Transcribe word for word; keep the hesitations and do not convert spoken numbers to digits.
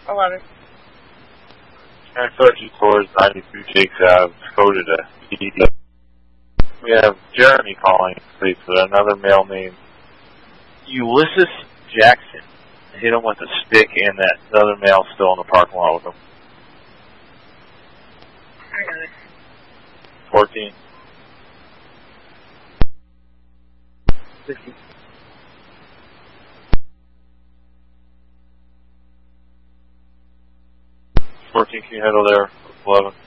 eleven. nine thirty towards ninety-two Shakes Ave, Dakota to E D. We have Jeremy calling, please, with another male name, Ulysses Jackson. Hit him with a stick, and that other male still in the parking lot with him. I got it. fourteen. sixty. fourteen, can you handle there? eleven.